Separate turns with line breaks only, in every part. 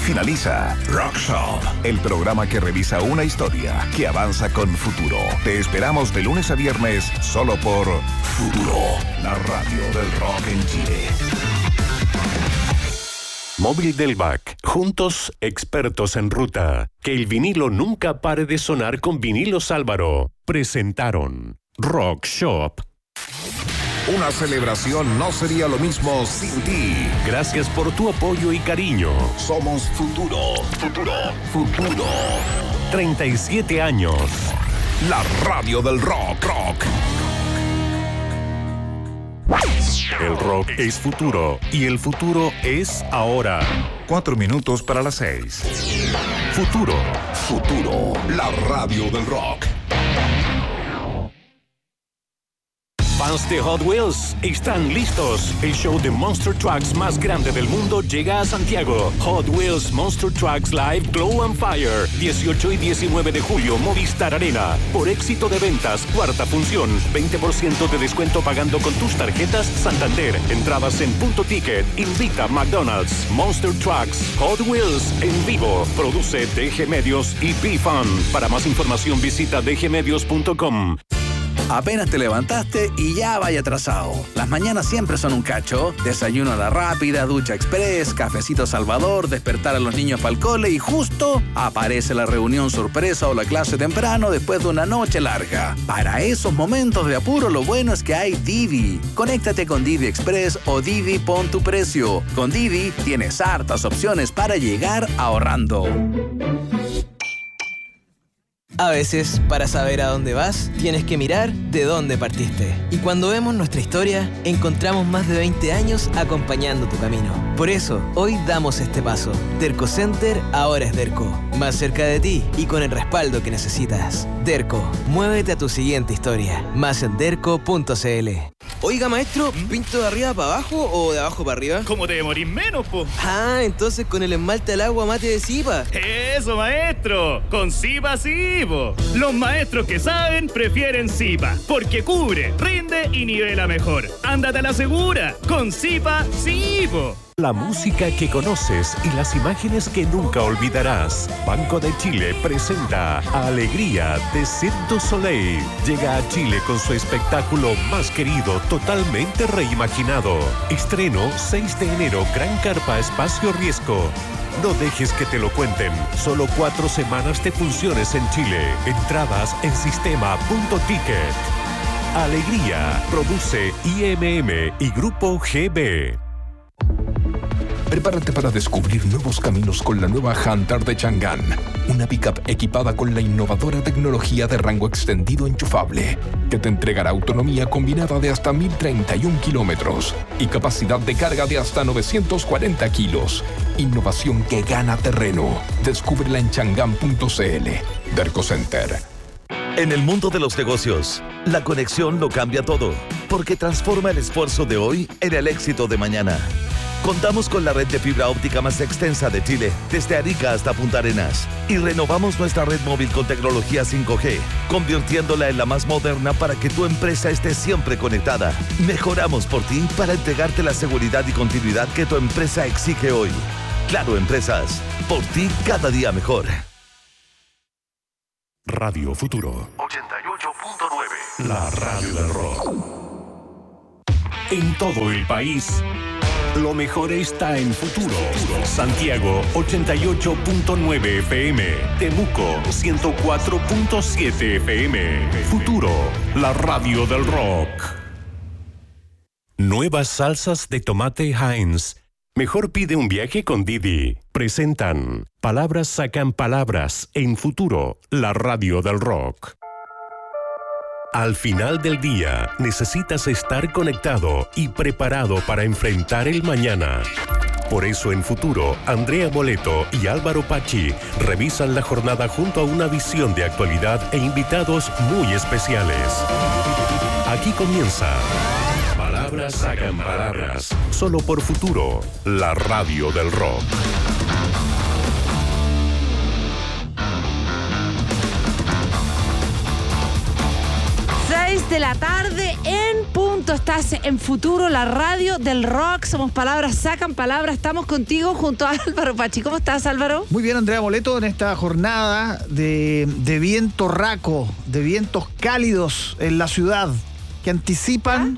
finaliza Rock Shop, el programa que revisa una historia que avanza con futuro. Te esperamos de lunes a viernes solo por Futuro, la radio del rock en Chile.
Móvil del Bac, juntos expertos en ruta. Que el vinilo nunca pare de sonar con Vinilos Álvaro. Presentaron Rock Shop.
Una celebración no sería lo mismo sin ti.
Gracias por tu apoyo y cariño.
Somos Futuro.
37 años.
La radio del rock.
El rock es futuro y el futuro es ahora.
4 minutos para las 6.
Futuro,
la radio del rock.
Fans de Hot Wheels, están listos. El show de Monster Trucks más grande del mundo llega a Santiago. Hot Wheels Monster Trucks Live Glow and Fire. 18 y 19 de julio, Movistar Arena. Por éxito de ventas, cuarta función. 20% de descuento pagando con tus tarjetas Santander. Entradas en Punto Ticket. Invita McDonald's. Monster Trucks Hot Wheels en vivo. Produce DG Medios y B-Fun. Para más información visita dgmedios.com.
Apenas te levantaste y ya vaya atrasado. Las mañanas siempre son un cacho. Desayuno a la rápida, ducha express, cafecito Salvador, despertar a los niños para el cole y justo aparece la reunión sorpresa o la clase temprano después de una noche larga. Para esos momentos de apuro, lo bueno es que hay Didi. Conéctate con Didi Express o Didi Pon tu Precio. Con Didi tienes hartas opciones para llegar ahorrando.
A veces, para saber a dónde vas, tienes que mirar de dónde partiste. Y cuando vemos nuestra historia, encontramos más de 20 años acompañando tu camino. Por eso, hoy damos este paso. Derco Center ahora es Derco. Más cerca de ti y con el respaldo que necesitas. Derco, muévete a tu siguiente historia. Más en derco.cl.
Oiga, maestro, ¿pinto de arriba para abajo o de abajo para arriba?
¿Cómo te demorís menos, po?
Ah, entonces con el esmalte al agua mate de Zipa.
¡Eso, maestro! ¡Con Zipa sí, po! Los maestros que saben prefieren Zipa, porque cubre, rinde y nivela mejor. ¡Ándate a la segura! ¡Con Zipa sí, po!
La música que conoces y las imágenes que nunca olvidarás. Banco de Chile presenta Alegría de Cirque du Soleil. Llega a Chile con su espectáculo más querido, totalmente reimaginado. Estreno 6 de enero, Gran Carpa Espacio Riesgo. No dejes que te lo cuenten. Solo 4 semanas de funciones en Chile. Entradas en sistema.ticket. Alegría. Produce IMM y Grupo GB.
Prepárate para descubrir nuevos caminos con la nueva Hunter de Chang'an. Una pickup equipada con la innovadora tecnología de rango extendido enchufable, que te entregará autonomía combinada de hasta 1031 kilómetros y capacidad de carga de hasta 940 kilos. Innovación que gana terreno. Descúbrela en chang'an.cl. Derco Center.
En el mundo de los negocios, la conexión lo cambia todo, porque transforma el esfuerzo de hoy en el éxito de mañana. Contamos con la red de fibra óptica más extensa de Chile, desde Arica hasta Punta Arenas, y renovamos nuestra red móvil con tecnología 5G, convirtiéndola en la más moderna para que tu empresa esté siempre conectada. Mejoramos por ti para entregarte la seguridad y continuidad que tu empresa exige hoy. Claro Empresas, por ti cada día mejor.
Radio Futuro
88.9.
La radio del rock. En todo el país, lo mejor está en Futuro. Santiago 88.9 FM. Temuco 104.7 FM. Futuro, la radio del rock. Nuevas salsas de tomate Heinz. Mejor pide un viaje con Didi. Presentan Palabras sacan palabras en Futuro, la radio del rock. Al final del día, necesitas estar conectado y preparado para enfrentar el mañana. Por eso en Futuro, Andrea Boleto y Álvaro Pachi revisan la jornada junto a una visión de actualidad e invitados muy especiales. Aquí comienza Palabras sacan palabras, solo por Futuro, la radio del rock.
6 de la tarde en punto. Estás en Futuro, la radio del rock. Somos Palabras Sacan Palabras. Estamos contigo junto a Álvaro Pachi. ¿Cómo estás, Álvaro?
Muy bien, Andrea Moleto, en esta jornada de viento raco, de vientos cálidos en la ciudad que anticipan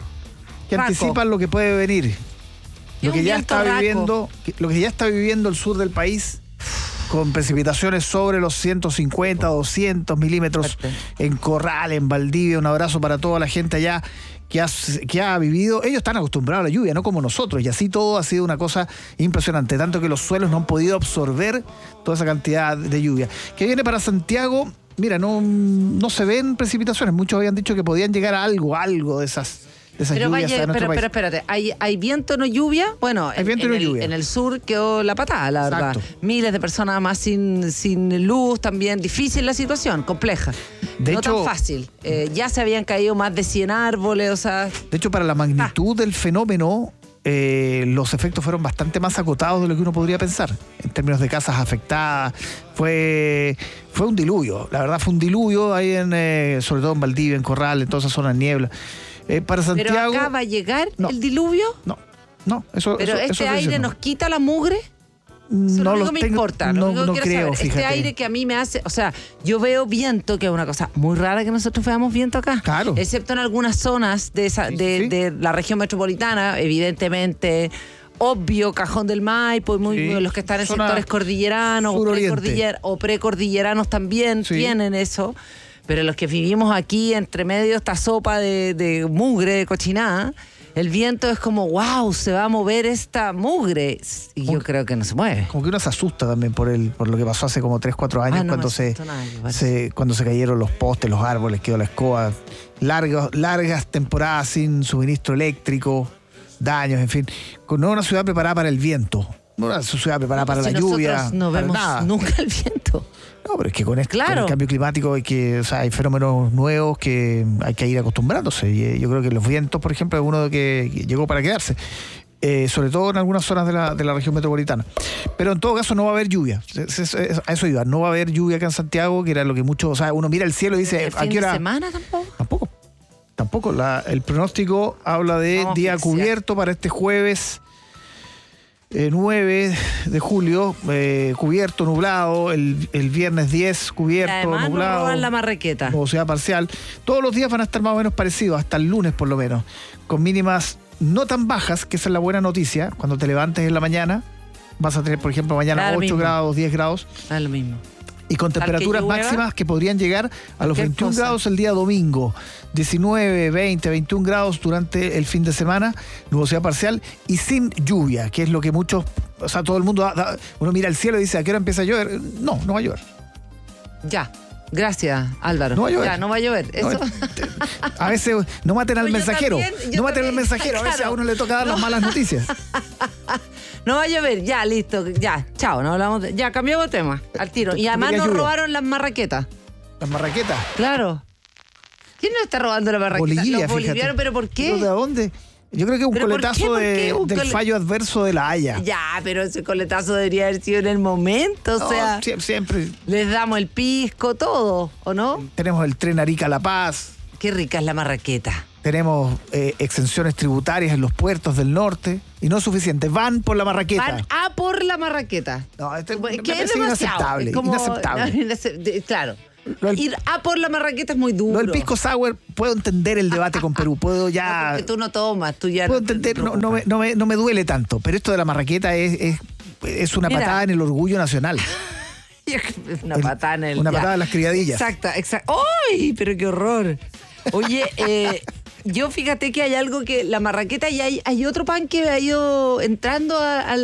lo que puede venir. Lo que ya está viviendo el sur del país, con precipitaciones sobre los 150, 200 milímetros en Corral, en Valdivia. Un abrazo para toda la gente allá que ha vivido. Ellos están acostumbrados a la lluvia, no como nosotros, y así todo ha sido una cosa impresionante, tanto que los suelos no han podido absorber toda esa cantidad de lluvia. Que viene para Santiago, mira, no se ven precipitaciones. Muchos habían dicho que podían llegar a algo de esas lluvias.
Pero espérate, ¿hay viento, no lluvia? Bueno, en el sur quedó la patada, la verdad.
Exacto.
Miles de personas más sin luz también. Difícil la situación, compleja.
De hecho,
tan fácil. Ya se habían caído más de 100 árboles, o sea...
De hecho, para la magnitud del fenómeno, los efectos fueron bastante más acotados de lo que uno podría pensar. En términos de casas afectadas, fue un diluvio. La verdad, fue un diluvio ahí sobre todo en Valdivia, en Corral, en toda esa zona de niebla. Para Santiago...
¿Pero acá va a llegar el diluvio?
No, eso...
¿Pero
eso
aire nos quita la mugre? Eso no me importa.
No creo, fíjate.
Este aire que a mí me hace... O sea, yo veo viento, que es una cosa muy rara que nosotros veamos viento acá.
Claro.
Excepto en algunas zonas de la región metropolitana, evidentemente... Obvio, Cajón del Maipo, los que están en sectores cordilleranos o precordilleranos también tienen eso. Pero los que vivimos aquí, entre medio de esta sopa de mugre, de cochinada, el viento es como, wow, se va a mover esta mugre. Y yo creo que no se mueve.
Como que uno se asusta también por lo que pasó hace como 3-4 años, cuando se cayeron los postes, los árboles, quedó la escoba. Largas temporadas sin suministro eléctrico, daños, en fin. No una ciudad preparada para el viento, no una ciudad preparada para la lluvia.
Nosotros no vemos
nada.
Nunca el viento.
No, pero es que con el cambio climático hay fenómenos nuevos que hay que ir acostumbrándose. Y yo creo que los vientos, por ejemplo, es uno que llegó para quedarse. Sobre todo en algunas zonas de la región metropolitana. Pero en todo caso no va a haber lluvia. A eso iba. No va a haber lluvia acá en Santiago, que era lo que muchos... O sea, uno mira el cielo y dice...
¿A qué hora? ¿Fin de semana
Tampoco. El pronóstico habla de día cubierto para este jueves 9 de julio, cubierto, nublado, el viernes 10, cubierto,
además,
nublado.
No roban la marraqueta.
Nubosidad parcial. Todos los días van a estar más o menos parecidos, hasta el lunes por lo menos, con mínimas no tan bajas, que esa es la buena noticia. Cuando te levantes en la mañana, vas a tener, por ejemplo, mañana 8 grados, 10 grados.
Es lo mismo.
Y con temperaturas máximas que podrían llegar a los 21 grados el día domingo, 19, 20, 21 grados durante el fin de semana, nubosidad parcial y sin lluvia, que es lo que muchos, o sea, todo el mundo, uno mira el cielo y dice, ¿a qué hora empieza a llover? No va a llover.
Ya. Gracias, Álvaro.
No va a llover.
Ya, no va a llover. Eso.
A veces no maten al mensajero.
Yo
maten al mensajero. A veces a uno le toca dar las malas noticias.
No va a llover. Ya, listo. Ya, chao. No hablamos ya, cambiamos de tema. Al tiro. Y además nos robaron las marraquetas.
¿Las marraquetas?
Claro. ¿Quién nos está robando las marraquetas?
Bolivia,
los bolivianos,
fíjate.
¿Pero por qué?
¿De dónde? Yo creo que un coletazo del fallo adverso de la Haya.
Ya, pero ese coletazo debería haber sido en el momento, o sea...
Siempre.
Les damos el pisco, todo, ¿o no?
Tenemos el tren Arica-La Paz.
Qué rica es la marraqueta.
Tenemos exenciones tributarias en los puertos del norte. Y no es suficiente, van por la marraqueta.
Van a por la marraqueta.
No,
que es inaceptable. Claro. Ir a por la marraqueta es muy duro.
Lo del pisco sour, puedo entender el debate con Perú. Puedo ya...
No, porque tú no tomas, tú ya...
Puedo entender, no me duele tanto. Pero esto de la marraqueta es una patada en el orgullo nacional.
Una patada en el...
Una patada en las criadillas.
Exacto. ¡Ay! Pero qué horror. Oye, yo fíjate que hay algo que... La marraqueta y hay otro pan que ha ido entrando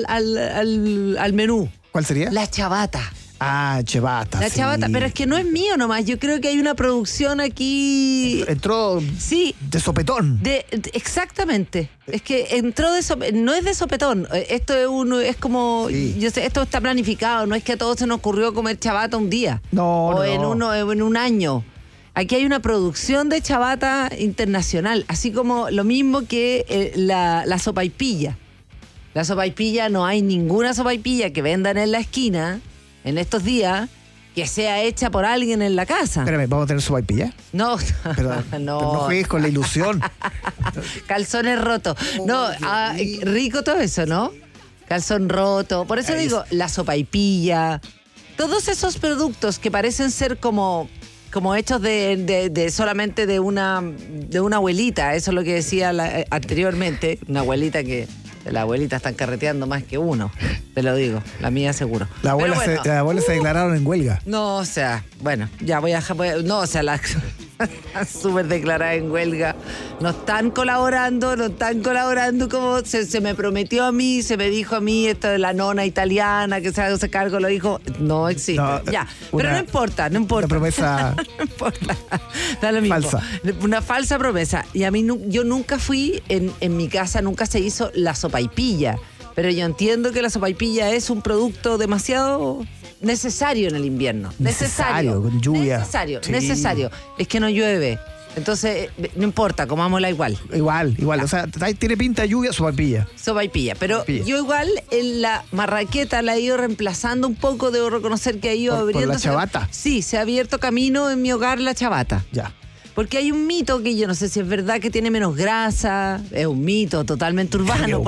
al menú.
¿Cuál sería?
La chabata.
Ah, chabata.
La chabata, pero es que no es mío nomás. Yo creo que hay una producción aquí...
Entró de sopetón.
Exactamente. Es que entró no es de sopetón. Esto es como... Sí. Yo sé, esto está planificado. No es que a todos se nos ocurrió comer chabata un día.
No.
En un año. Aquí hay una producción de chabata internacional. Así como lo mismo que la sopaipilla. La sopaipilla, no hay ninguna sopaipilla que vendan en la esquina en estos días que sea hecha por alguien en la casa.
Espérame, ¿vamos a tener sopaipilla?
No,
pero no juegues con la ilusión.
Calzones rotos. No, rico todo eso, ¿no? Calzón roto. Por eso digo, la sopaipilla. Todos esos productos que parecen ser como hechos de solamente de una abuelita. Eso es lo que decía anteriormente. Una abuelita que... Las abuelitas están carreteando más que uno, te lo digo, la mía seguro.
Las abuelas se declararon en huelga.
No, o sea, bueno, ya voy a no, o sea, las súper declaradas en huelga. No están colaborando como se me prometió a mí, se me dijo a mí, esto de la nona italiana que se hace cargo, lo dijo, no existe. No, ya, pero no importa. Una
promesa
no importa. Da lo mismo.
Falsa.
Una falsa promesa. Y a mí, yo nunca fui, en mi casa nunca se hizo la sopaipilla. Pero yo entiendo que la sopaipilla es un producto demasiado necesario en el invierno. Necesario.
Con lluvia.
Necesario. Es que no llueve. Entonces, no importa, comámosla igual.
Igual. O sea, tiene pinta de lluvia, sopaipilla.
Pero yo igual en la marraqueta la he ido reemplazando un poco, debo reconocer que ha ido abriendo.
¿Por la chabata?
Sí, se ha abierto camino en mi hogar la chabata.
Ya.
Porque hay un mito que yo no sé si es verdad que tiene menos grasa. Es un mito totalmente urbano.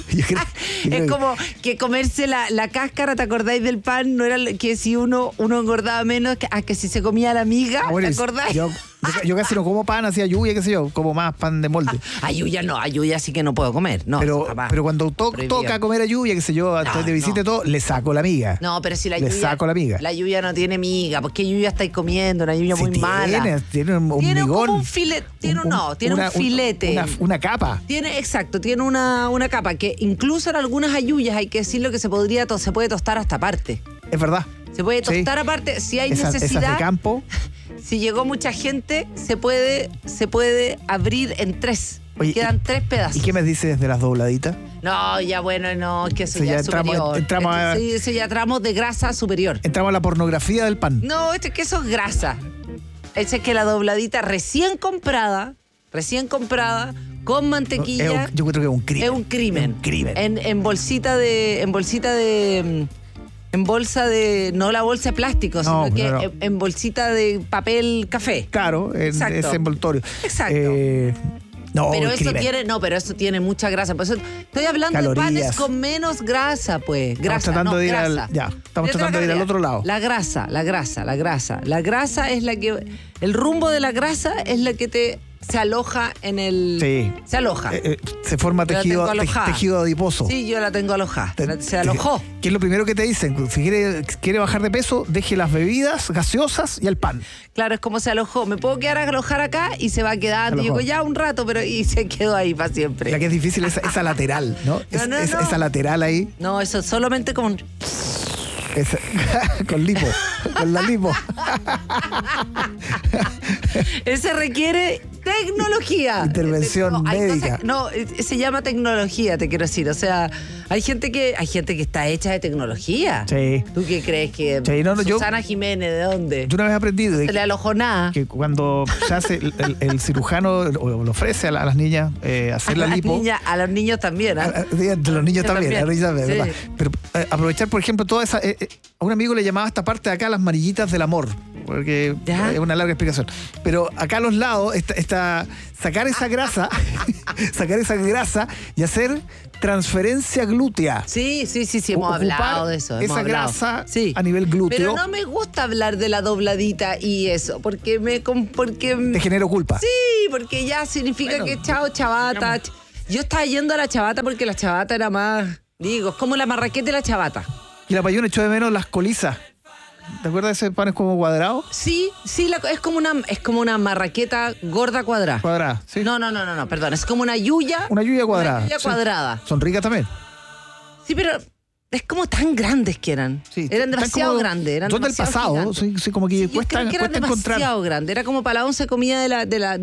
Es como que comerse la cáscara, ¿te acordáis del pan? No era que si uno engordaba menos que si se comía la miga, ¿te acordáis?
Yo casi no como pan, hacía lluvia, qué sé yo, como más pan de molde.
Ayuya sí que no puedo comer. No,
pero cuando toca comer a lluvia, qué sé yo, antes de visita y todo, le saco la miga.
No, pero si la
lluvia... Le saco la miga.
La lluvia no tiene miga, porque lluvia estáis comiendo, una lluvia muy mala.
Tiene un migón.
Como un filete. Tiene un filete.
Una capa.
Tiene una capa que incluso en algunas ayuyas hay que decirlo que se puede tostar hasta aparte.
Es verdad.
Se puede tostar aparte si hay necesidad.
Esas de campo.
Si llegó mucha gente, se puede abrir en 3.
Oye,
quedan 3 pedazos.
¿Y qué me dices de las dobladitas?
No, ya bueno, no, es que eso ya es superior. Eso ya entramos de grasa superior.
Entramos a la pornografía del pan.
No, es que eso es grasa. Es que la dobladita recién comprada, con mantequilla.
Yo creo que es un crimen.
Es un crimen. En bolsa de, no la bolsa de plástico, sino que en bolsita de papel café.
Claro, ese envoltorio.
Exacto. Pero eso tiene mucha grasa. Por eso estoy hablando de panes con menos grasa, pues.
Estamos tratando de ir al otro lado.
La grasa es la que... El rumbo de la grasa es la que se aloja en el...
Sí.
Se aloja.
Se forma tejido adiposo.
Sí, yo la tengo alojada. Se alojó.
¿Qué es lo primero que te dicen? Si quiere bajar de peso, deje las bebidas gaseosas y el pan.
Claro, es como se alojó. Me puedo quedar a alojar acá y se va quedando. Y digo, ya un rato, y se quedó ahí para siempre.
La que es difícil es esa lateral, ¿no? Esa lateral ahí.
No, eso solamente como un...
Con la lipo.
Ese requiere tecnología.
Intervención médica.
Se llama tecnología, te quiero decir. O sea, hay gente que está hecha de tecnología.
Sí.
¿Tú qué crees que Susana Jiménez, de dónde?
Yo una vez he aprendido
se le alojó nada.
Que cuando se hace el cirujano le ofrece a las niñas hacer la lipo.
A los niños también.
A los niños también, ¿verdad? Pero aprovechar, por ejemplo, toda esa... a un amigo le llamaba esta parte de acá las marillitas del amor, porque es una larga explicación. Pero acá a los lados sacar esa grasa y hacer transferencia glútea.
Sí, hemos hablado de eso.
Esa grasa a nivel glúteo.
Pero no me gusta hablar de la dobladita y eso, porque
te genero culpa.
Sí, porque ya significa que chao, chabata. Digamos. Yo estaba yendo a la chabata porque la chabata era más... Digo, es como la marraqueta y la chabata.
Y la Payún echó de menos las colizas. ¿Te acuerdas de ese pan es como cuadrado?
Sí, es como una marraqueta gorda cuadrada.
Cuadrada, sí.
No, perdón, es como una yuya.
Una yuya cuadrada.
Una yuya cuadrada.
Son ricas también.
Sí, pero es como tan grandes que eran. Sí, eran demasiado grandes.
Son del pasado, sí, como que cuesta encontrar.
Demasiado grande. Era como para la 11 comida de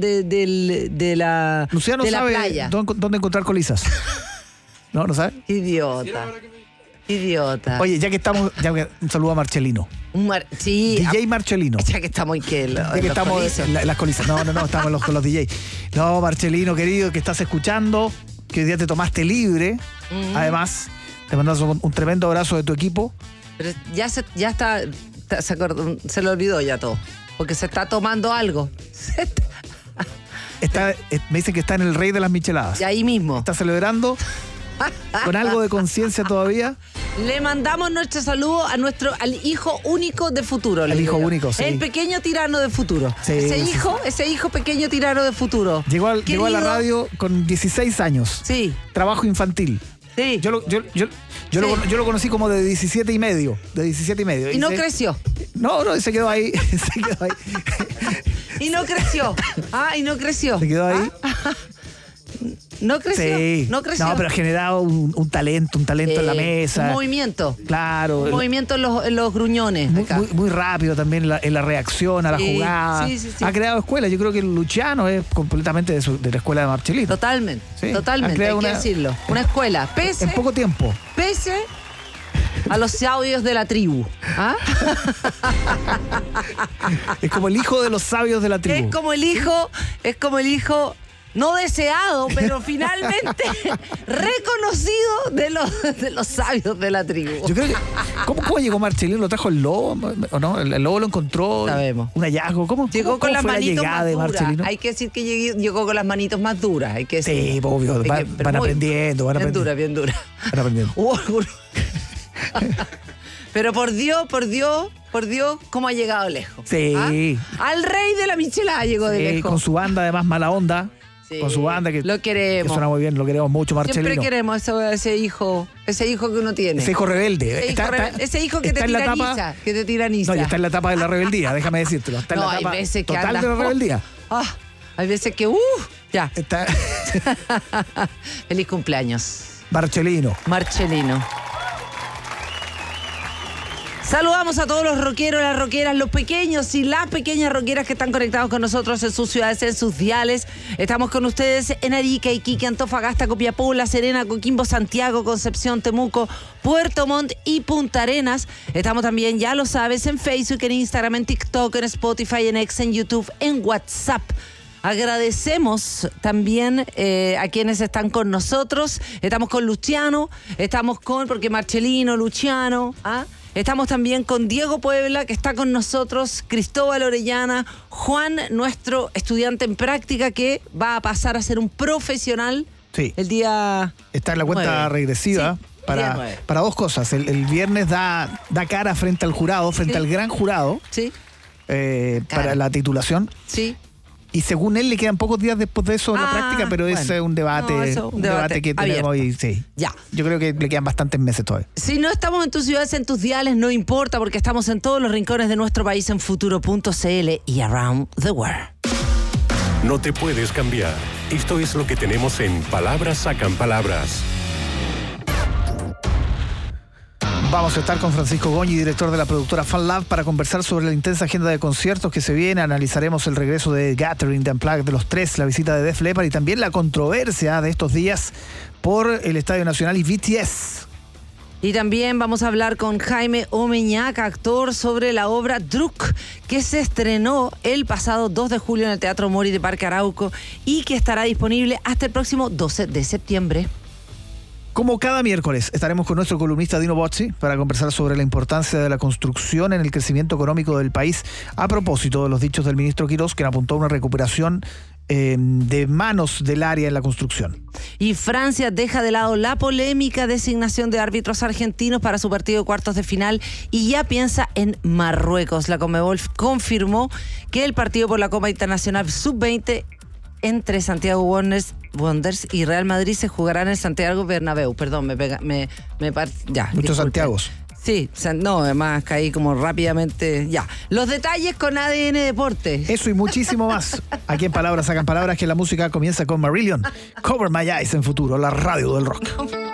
la
Luciano
de la
sabe
playa.
Dónde encontrar colizas. ¿No sabe?
Idiota.
Oye, ya que estamos, un saludo a Marcelino.
Sí.
DJ Marcelino.
Ya que estamos
las colizas. No, estamos con los DJs. No, Marcelino, querido, que estás escuchando, que hoy día te tomaste libre. Además, te mandamos un tremendo abrazo de tu equipo.
Pero ya está se le olvidó ya todo. Porque se está tomando algo.
Me dicen que está en el rey de las micheladas.
Y ahí mismo.
Está celebrando con algo de conciencia todavía.
Le mandamos nuestro saludo al hijo único de Futuro.
Al hijo único, sí.
El pequeño tirano de Futuro.
Sí,
ese hijo pequeño tirano de Futuro.
Llegó a la radio con 16 años.
Sí.
Trabajo infantil.
Sí.
Yo lo conocí como de 17 y medio.
Y no creció.
No, se quedó ahí.
Y no creció. Y no creció.
Se quedó ahí.
No creció.
Sí.
No creció.
No, pero ha generado un talento en la mesa.
Un movimiento.
Claro.
Un movimiento en los gruñones.
Muy rápido también en la reacción a la jugada.
Sí.
Ha creado escuela. Yo creo que Luciano es completamente de la escuela de Marchelino.
Totalmente.
Sí.
Totalmente. Hay que decirlo. Una escuela.
En poco tiempo.
Pese a los sabios de la tribu.
Es como el hijo de los sabios de la tribu.
Es como el hijo no deseado, pero finalmente reconocido de los sabios de la tribu.
Yo creo que ¿cómo llegó Marchelino? ¿Lo trajo el lobo? ¿O no? ¿El lobo lo encontró?
Sabemos.
¿Un hallazgo? ¿Cómo
con las
fue
manitos
la llegada
más
de
duras.
Marchelino?
Hay que decir que llegó con las manitos más duras. Hay que decir.
Sí, obvio. Van aprendiendo.
Bien dura.
Van aprendiendo.
Pero por Dios, cómo ha llegado lejos.
Sí.
Al rey de la michelada llegó de lejos.
Con su banda, además, Mala Onda.
Sí,
con su banda que
lo queremos.
Que suena muy bien, lo queremos mucho, Marchelino.
Siempre queremos ese hijo que uno tiene.
Ese hijo rebelde.
Ese hijo que te tiraniza.
No, y está en la etapa de la rebeldía, déjame decírtelo. Está en la etapa
hay veces que
total de la rebeldía.
Hay veces que ya.
Está...
Feliz cumpleaños.
Marchelino.
Saludamos a todos los rockeros, las rockeras, los pequeños y las pequeñas rockeras que están conectados con nosotros en sus ciudades, en sus diales. Estamos con ustedes en Arica, Iquique, Antofagasta, Copiapó, La Serena, Coquimbo, Santiago, Concepción, Temuco, Puerto Montt y Punta Arenas. Estamos también, ya lo sabes, en Facebook, en Instagram, en TikTok, en Spotify, en X, en YouTube, en WhatsApp. Agradecemos también a quienes están con nosotros. Estamos con Luciano, porque Marchelino, Luciano, Estamos también con Diego Puebla, que está con nosotros, Cristóbal Orellana, Juan, nuestro estudiante en práctica, que va a pasar a ser un profesional el día...
Está en la cuenta 9. Regresiva. Sí, para dos cosas. El viernes da cara frente al jurado, frente al gran jurado.
Sí.
Para la titulación.
Sí.
Y según él le quedan pocos días después de eso en la práctica, pero es un debate, un debate que tenemos hoy. Sí.
Ya.
Yo creo que le quedan bastantes meses todavía.
Si no estamos en tus ciudades, en tus diales, no importa, porque estamos en todos los rincones de nuestro país en futuro.cl y around the world.
No te puedes cambiar. Esto es lo que tenemos en Palabras Sacan Palabras.
Vamos a estar con Francisco Goñi, director de la productora Fan Lab, para conversar sobre la intensa agenda de conciertos que se viene. Analizaremos el regreso de Gathering, de Unplugged, de los Tres, la visita de Def Leppard y también la controversia de estos días por el Estadio Nacional y BTS.
Y también vamos a hablar con Jaime Omeñac, actor, sobre la obra Druk, que se estrenó el pasado 2 de julio en el Teatro Mori de Parque Arauco y que estará disponible hasta el próximo 12 de septiembre.
Como cada miércoles, estaremos con nuestro columnista Dino Bozzi para conversar sobre la importancia de la construcción en el crecimiento económico del país, a propósito de los dichos del ministro Quirós, quien apuntó a una recuperación de manos del área en la construcción.
Y Francia deja de lado la polémica designación de árbitros argentinos para su partido de cuartos de final y ya piensa en Marruecos. La Conmebol confirmó que el partido por la Copa Internacional Sub-20 entre Santiago Wanderers y Real Madrid se jugará en el Santiago Bernabéu. Perdón,
Muchos Santiagos.
Sí, no, además caí como rápidamente. Ya. Los detalles con ADN Deportes.
Eso y muchísimo más. Aquí en Palabras Sacan Palabras, que la música comienza con Marillion. Cover My Eyes en Futuro, la radio del rock.